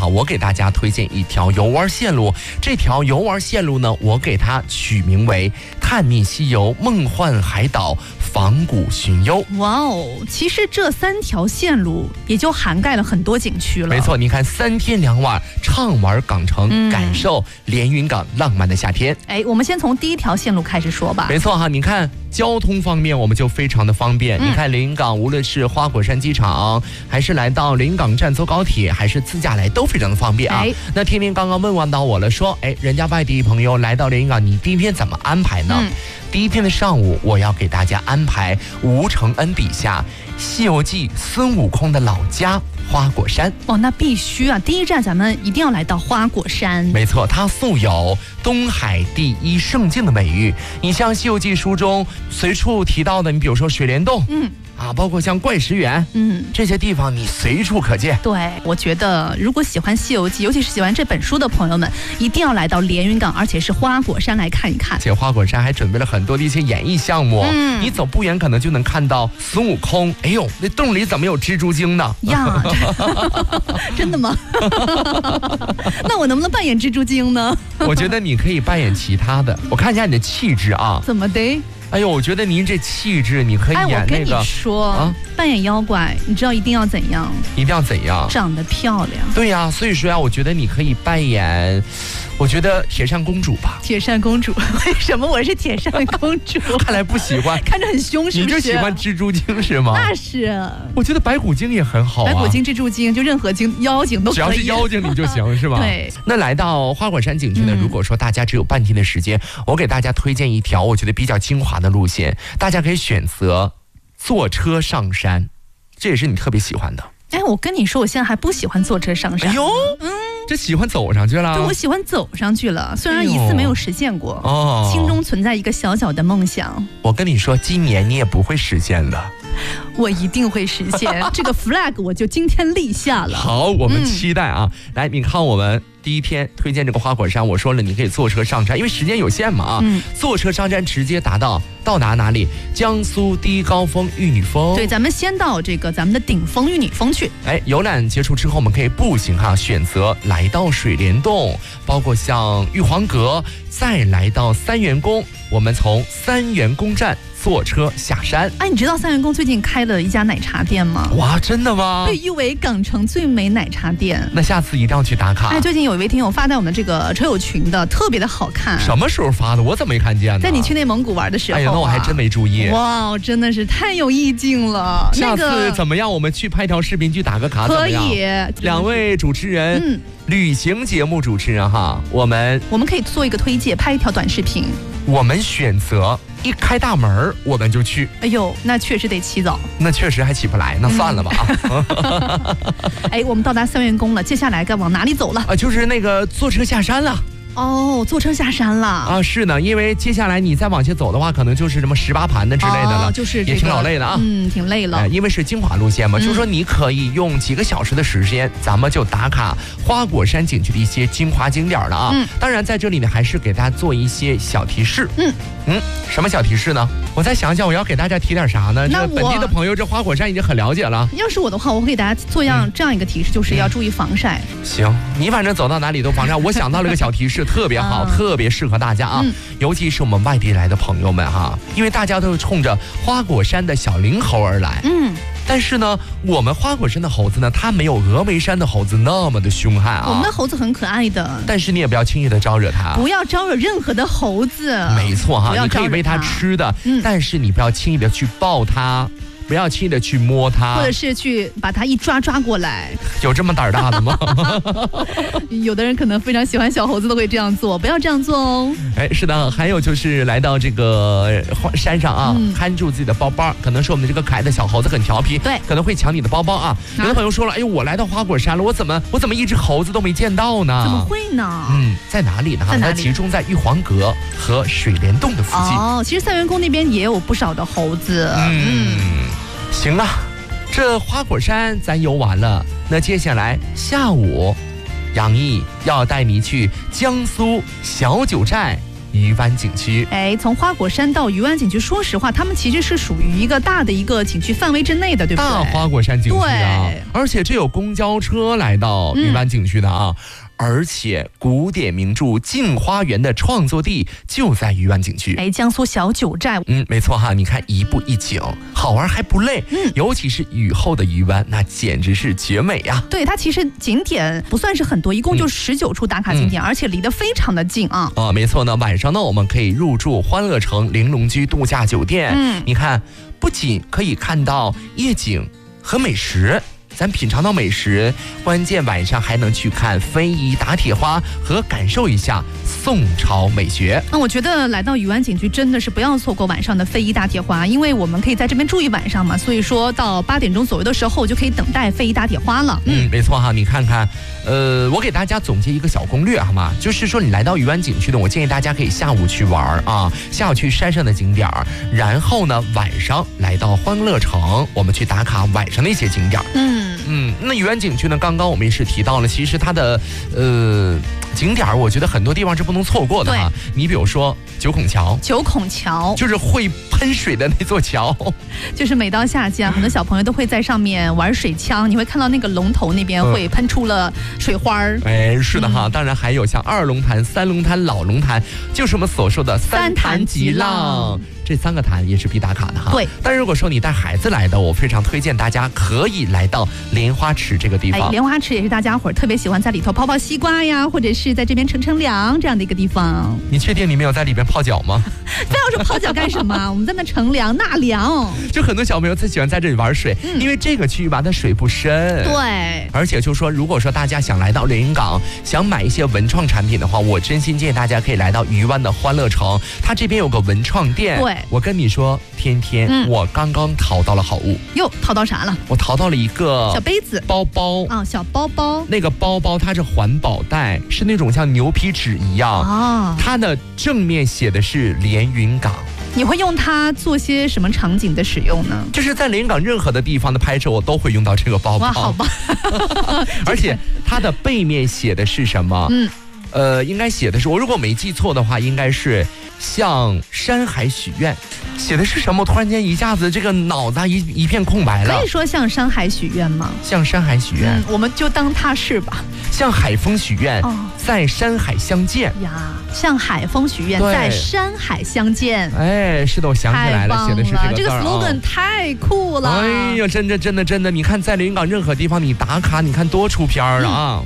我给大家推荐一条游玩线路。这条游玩线路呢，我给它取名为探秘西游梦幻海岛仿古寻幽。 哇哦，其实这3条线路也就涵盖了很多景区了。 没错，你看3天2晚畅玩港城，感受连云港浪漫的夏天。 我们先从第1条线路开始说吧。 没错哈，你看交通方面我们就非常的方便。你看连云港无论是花果山机场，还是来到连云港站坐高铁，还是自驾来都非常的方便啊。那天天刚刚问到我了，说人家外地朋友来到连云港，你第1天怎么安排呢？第1天的上午，我要给大家安排吴承恩笔下《西游记》孙悟空的老家花果山。 那必须啊！第1站咱们一定要来到花果山。 没错，它素有东海第1胜境的美誉。你像《西游记》书中随处提到的，你比如说水帘洞，包括像怪石园，这些地方你随处可见。 对，我觉得如果喜欢《西游记》，尤其是喜欢这本书的朋友们，一定要来到连云港，而且是花果山来看一看。 而且花果山还准备了很多的一些演艺项目，你走不远可能就能看到孙悟空。哎呦，那洞里怎么有蜘蛛精呢？ 呀，真的吗？那我能不能扮演蜘蛛精呢？ 我觉得你可以扮演其他的。我看一下你的气质啊。 怎么的？ 哎呦，我觉得您这气质，你可以演那个。 我跟你说，扮演妖怪，你知道一定要怎样？ 一定要怎样？ 长得漂亮。 对呀，所以说呀，我觉得你可以扮演，我觉得铁扇公主吧。 铁扇公主？为什么我是铁扇公主？ 看来不喜欢， 看着很凶，是不是？ 你就喜欢蜘蛛精是吗？ 那是。 我觉得白骨精也很好啊。 白骨精、蜘蛛精，就任何精妖精都可以。 只要是妖精你就行是吧？ 对。 那来到花果山景区呢，如果说大家只有半天的时间，我给大家推荐一条我觉得比较精华的路线。大家可以选择坐车上山，这也是你特别喜欢的。 我跟你说，我现在还不喜欢坐车上山。 哎呦，这喜欢走上去了。 对，我喜欢走上去了，虽然一次没有实现过，心中存在一个小小的梦想。 我跟你说，今年你也不会实现的。 我一定会实现这个 flag， 我就今天立下了。 好，我们期待啊！来，你看我们第1天推荐这个花果山，我说了你可以坐车上山，因为时间有限嘛坐车上山直接到达哪里？江苏第1高峰玉女峰。对， 咱们先到咱们的顶峰玉女峰去。 游览结束之后，我们可以步行选择来到水帘洞，包括像玉皇阁，再来到三元宫。我们从三元宫站坐车下山。 你知道三元宫最近开了一家奶茶店吗？ 哇，真的吗？ 被誉为港城最美奶茶店。 那下次一定要去打卡。 最近有一位听友发在我们这个车友群的，特别的好看。 什么时候发的？我怎么没看见呢？ 在你去内蒙古玩的时候。 那我还真没注意。 哇，真的是太有意境了。 下次怎么样？我们去拍条视频去打个卡， 可以。 2位主持人，旅行节目主持人哈，我们可以做一个推荐，拍一条短视频。 我们选择一开大门我们就去。 哎呦，那确实得起早。 那确实还起不来，那算了吧我们到达三元宫了，接下来该往哪里走了？ 就是那个坐车下山了。 坐车下山了是呢，因为接下来你再往前走的话，可能就是什么18盘的之类的了， 就是也挺老累的啊。 挺累了。 因为是精华路线嘛，就是说你可以用几个小时的时间，咱们就打卡花果山景区的一些精华景点了啊。当然在这里呢，还是给大家做一些小提示。什么小提示呢？我再想想，我要给大家提点啥呢？这本地的朋友这花果山已经很了解了。 要是我的话，我会给大家做这样一个提示，就是要注意防晒。 行，你反正走到哪里都防晒。我想到了一个小提示，特别好，特别适合大家啊，尤其是我们外地来的朋友们哈，因为大家都是冲着花果山的小灵猴而来。但是呢，我们花果山的猴子呢，它没有峨眉山的猴子那么的凶悍啊。 我们的猴子很可爱的， 但是你也不要轻易的招惹它， 不要招惹任何的猴子。 没错哈，你可以喂它吃的，但是你不要轻易的去抱它。不要轻易的去摸它， 或者是去把它一抓过来。 有这么胆大的吗？ 有的人可能非常喜欢小猴子，都会这样做，不要这样做哦。 是的，还有就是来到这个山上啊，看住自己的包包，可能是我们这个可爱的小猴子很调皮， 对， 可能会抢你的包包啊。有的朋友说了，我来到花果山了，我怎么一只猴子都没见到呢？ 怎么会呢？ 在哪里呢？它集中在玉皇阁和水帘洞的附近。 其实三元宫那边也有不少的猴子。 行了，这花果山咱游完了，那接下来下午，杨毅要带你去江苏小九寨渔湾景区。 从花果山到渔湾景区，说实话，他们其实是属于一个大的一个景区范围之内的，对不对？ 大花果山景区啊，而且这有公交车来到渔湾景区的啊。而且古典名著《镜花缘》的创作地就在渔湾景区。 江苏小九寨。 没错哈，你看一步一景，好玩还不累。尤其是雨后的渔湾，那简直是绝美呀。 对，它其实景点不算是很多，一共就19处打卡景点，而且离得非常的近啊。 没错呢，晚上呢我们可以入住欢乐城玲珑居度假酒店。你看，不仅可以看到夜景和美食。咱品尝到美食，关键晚上还能去看非遗打铁花和感受一下宋朝美学。 我觉得来到渔湾景区真的是不要错过晚上的非遗打铁花，因为我们可以在这边住一晚上嘛，所以说到8点钟左右的时候就可以等待非遗打铁花了。 没错哈，你看看，我给大家总结一个小攻略好吗？就是说你来到渔湾景区呢，我建议大家可以下午去玩啊，下午去山上的景点，然后呢晚上来到欢乐城，我们去打卡晚上的一些景点。那渔湾景区呢，刚刚我们也是提到了，其实它的景点我觉得很多地方是不能错过的哈。你比如说九孔桥就是会喷水的那座桥，就是每到夏季啊，很多小朋友都会在上面玩水枪，你会看到那个龙头那边会喷出了水花是的哈。当然还有像2龙潭、3龙潭、老龙潭，就是我们所说的3潭极浪。这3个潭也是必打卡的哈。 对， 但如果说你带孩子来的，我非常推荐大家可以来到莲花池这个地方。 莲花池也是大家伙特别喜欢在里头泡泡西瓜呀，或者是在这边乘凉这样的一个地方。 你确定你没有在里边泡脚吗？ 非要说泡脚干什么？我们在那乘凉纳凉。 就很多小朋友最喜欢在这里玩水，因为这个区域吧，它水不深。 对， 而且就说，如果说大家想来到连云港，想买一些文创产品的话，我真心建议大家可以来到渔湾的欢乐城，它这边有个文创店。 对， 我跟你说，天天，我刚刚淘到了好物。 又淘到啥了？ 我淘到了一个小杯子、 包包啊，小包包。 那个包包它是环保袋，是那种像牛皮纸一样啊。它的正面写的是连云港。 你会用它做些什么场景的使用呢？ 就是在连云港任何的地方的拍摄，我都会用到这个包包。 哇，好吧。 而且它的背面写的是什么？应该写的是，我如果没记错的话，应该是向山海许愿。写的是什么？我突然间一下子这个脑子一片空白了。 可以说向山海许愿吗？ 向山海许愿， 我们就当它是吧。 向海风许愿，在山海相见呀。向海风许愿，在山海相见。 是的，我想起来了，写的是这个字。 这个 slogan 太酷了。 哎呀，真的，你看在连云港任何地方你打卡，你看多出片了啊。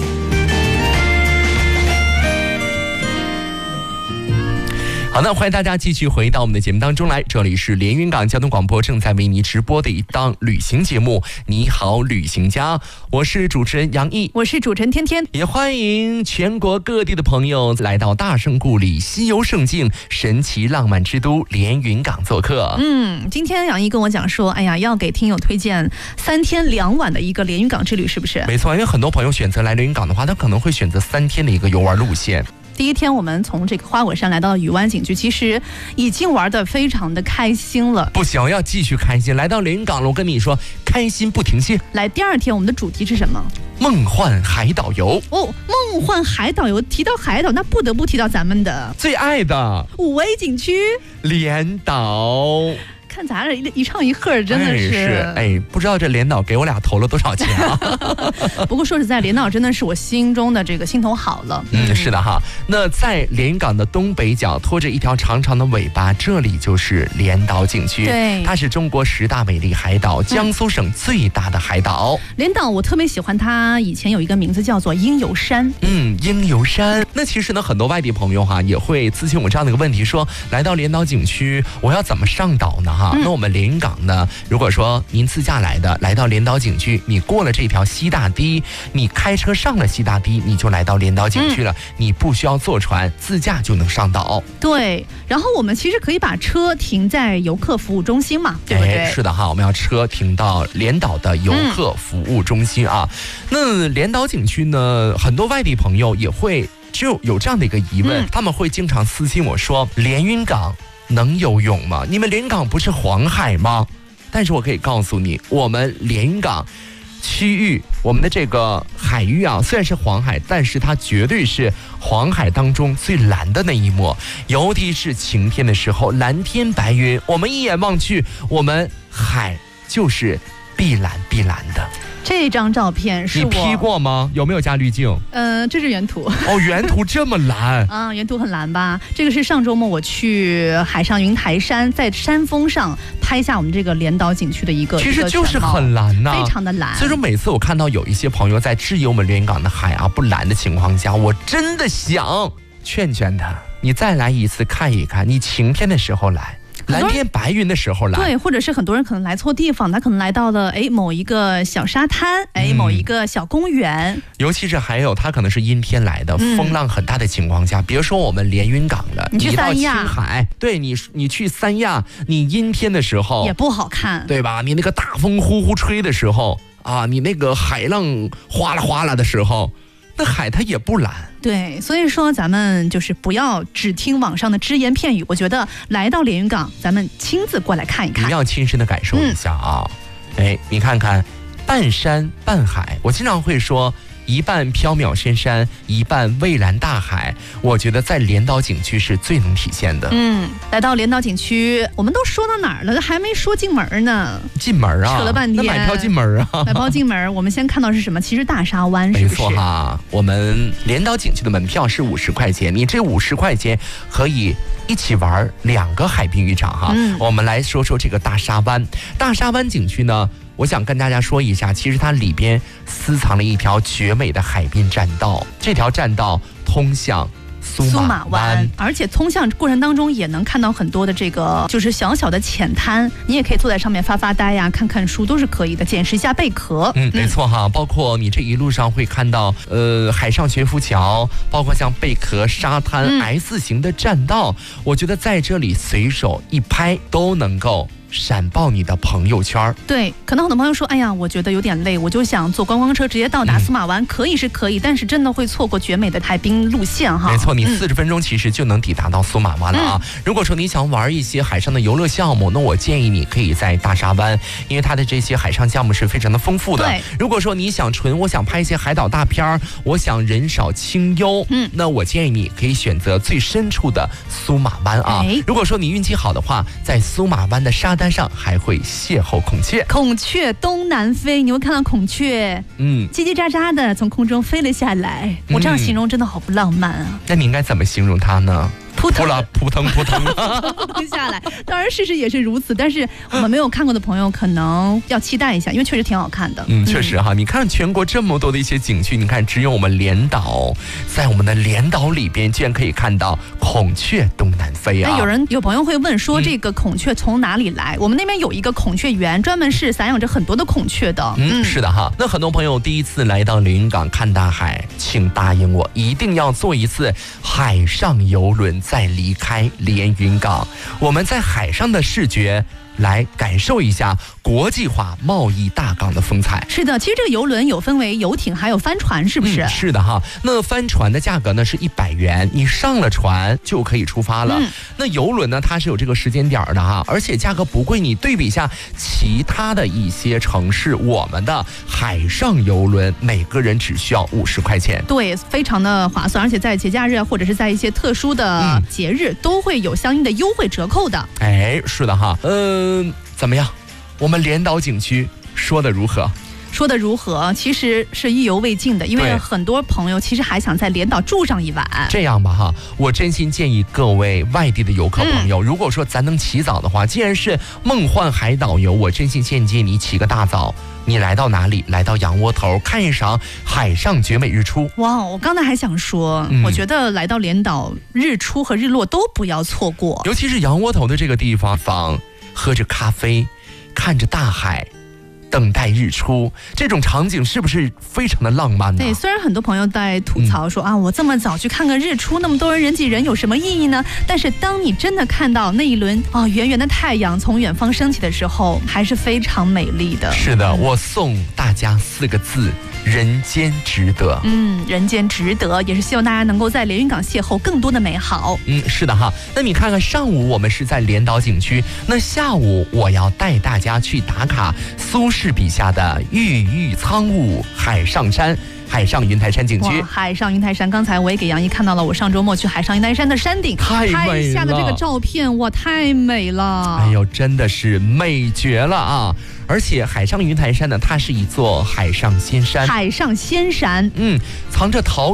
好的，欢迎大家继续回到我们的节目当中来，这里是连云港交通广播正在为您直播的一档旅行节目，你好旅行家，我是主持人杨毅， 我是主持人天天， 也欢迎全国各地的朋友来到大圣故里、西游胜境、神奇浪漫之都连云港做客。 今天杨毅跟我讲说，要给听友推荐3天2晚的一个连云港之旅，是不是？ 没错，因为很多朋友选择来连云港的话，他可能会选择3天的一个游玩路线。 第一天我们从这个花果山来到渔湾景区，其实已经玩得非常的开心了。 不行，要继续开心。来到连云港了，我跟你说，开心不停歇。 来，第2天我们的主题是什么？ 梦幻海岛游。 梦幻海岛游，提到海岛，那不得不提到咱们的最爱的 5 A 景区连岛。 看咱这一唱一和，真的是不知道这连岛给我俩投了多少钱啊？ 不过说实在，连岛真的是我心中的这个心头好了。 是的哈。那在连云港的东北角，拖着一条长长的尾巴，这里就是连岛景区。 对， 它是中国10大美丽海岛，江苏省最大的海岛。 连岛我特别喜欢它，以前有一个名字叫做鹰游山。 鹰游山。那其实呢，很多外地朋友也会咨询我这样的一个问题，说来到连岛景区，我要怎么上岛呢？那我们连云港呢，如果说您自驾来的，来到连岛景区，你过了这条西大堤，你开车上了西大堤，你就来到连岛景区了。你不需要坐船，自驾就能上岛。 对，然后我们其实可以把车停在游客服务中心嘛，对不对？ 是的哈，我们要车停到连岛的游客服务中心啊。那连岛景区呢，很多外地朋友也会就有这样的一个疑问，他们会经常私信我说，连云港能游泳吗？你们连云港不是黄海吗？但是我可以告诉你，我们连云港区域，我们的这个海域啊，虽然是黄海，但是它绝对是黄海当中最蓝的那一抹，尤其是晴天的时候，蓝天白云，我们一眼望去，我们海就是碧蓝碧蓝的。 这张照片是你 P 过吗？有没有加滤镜？ 这是原图。 哦，原图这么蓝啊，原图很蓝吧？这个是上周末我去海上云台山，在山峰上拍下我们这个连岛景区的一个， 其实就是很蓝呐， 非常的蓝。 所以说每次我看到有一些朋友在质疑我们连云港的海啊不蓝的情况下，我真的想劝劝他，你再来一次看一看，你晴天的时候来。蓝天白云的时候来， 对，或者是很多人可能来错地方，他可能来到了某一个小沙滩，某一个小公园， 尤其是还有他可能是阴天来的，风浪很大的情况下，别说我们连云港了， 你去三亚， 到青海，对你去三亚，你阴天的时候也不好看， 对吧？你那个大风呼呼吹的时候啊，你那个海浪哗啦哗啦的时候，那海它也不蓝。 对，所以说咱们就是不要只听网上的只言片语，我觉得来到连云港，咱们亲自过来看一看， 一定要亲身的感受一下啊！你看看，半山半海，我经常会说。一半缥缈深山，一半蔚蓝大海，我觉得在连岛景区是最能体现的。 来到连岛景区，我们都说到哪儿了？还没说进门呢。 进门啊？ 扯了半天。 那买票进门啊？ 买票进门，我们先看到是什么？其实大沙湾是不是？ 没错哈，我们连岛景区的门票是50块钱，你这50块钱可以一起玩2个海滨浴场哈。我们来说说这个大沙湾。大沙湾景区呢？我想跟大家说一下，其实它里边私藏了一条绝美的海滨栈道，这条栈道通向苏马湾， 而且通向过程当中也能看到很多的这个就是小小的浅滩，你也可以坐在上面发发呆呀，看看书都是可以的，捡拾一下贝壳。 没错哈，包括你这一路上会看到海上悬浮桥，包括像贝壳沙滩 S 型的栈道，我觉得在这里随手一拍都能够闪爆你的朋友圈。 对，可能很多朋友说，哎呀，我觉得有点累，我就想坐观光车直接到达苏马湾，可以是可以，但是真的会错过绝美的海滨路线哈。 没错，你40分钟其实就能抵达到苏马湾了啊。如果说你想玩一些海上的游乐项目，那我建议你可以在大沙湾，因为它的这些海上项目是非常的丰富的。 对， 如果说你想我想拍一些海岛大片，我想人少清幽，那我建议你可以选择最深处的苏马湾啊。如果说你运气好的话，在苏马湾的沙滩上还会邂逅孔雀， 孔雀东南飞，你会看到孔雀，叽叽喳喳的从空中飞了下来。我这样形容真的好不浪漫啊！ 那你应该怎么形容它呢？ 扑腾扑腾扑腾扑腾下来。当然事实也是如此，但是我们没有看过的朋友可能要期待一下，因为确实挺好看的。 确实哈，你看全国这么多的一些景区，你看只有我们连岛，在我们的连岛里边居然可以看到孔雀东南飞啊！ 有朋友会问说，这个孔雀从哪里来？我们那边有一个孔雀园，专门是散养着很多的孔雀的。 是的哈。那很多朋友第一次来到连云港看大海，请答应我，一定要坐一次海上游轮。再离开连云港，我们在海上的视觉来感受一下国际化贸易大港的风采。 是的，其实这个游轮有分为游艇还有帆船，是不是？ 是的哈。那帆船的价格呢是100元，你上了船就可以出发了。那游轮呢，它是有这个时间点的哈，而且价格不贵。你对比一下其他的一些城市，我们的海上游轮每个人只需要50块钱， 对，非常的划算，而且在节假日或者是在一些特殊的节日，都会有相应的优惠折扣的。 是的哈。怎么样？我们连岛景区说的如何？ 说的如何？其实是意犹未尽的，因为很多朋友其实还想在连岛住上一晚。 这样吧哈，我真心建议各位外地的游客朋友，如果说咱能起早的话，既然是梦幻海岛游，我真心建议你起个大早。你来到哪里？来到洋窝头，看一场海上绝美日出。 哇，我刚才还想说，我觉得来到连岛，日出和日落都不要错过。 尤其是洋窝头的这个地方，喝着咖啡，看着大海，等待日出，这种场景是不是非常的浪漫呢？ 对，虽然很多朋友在吐槽说我这么早去看个日出，那么多人人挤人有什么意义呢？但是当你真的看到那一轮圆圆的太阳从远方升起的时候，还是非常美丽的。 是的，我送大家4个字： 人间值得。 人间值得，也是希望大家能够在连云港邂逅更多的美好。 是的哈。那你看看，上午我们是在连岛景区，那下午我要带大家去打卡苏轼笔下的郁郁苍梧海上山。海上云台山景区， 海上云台山，刚才我也给杨一看到了，我上周末去海上云台山的山顶拍下的这个照片，哇，太美了！ 哎呦，真的是美绝了啊！而且海上云台山呢，它是一座海上仙山， 海上仙山， 藏着桃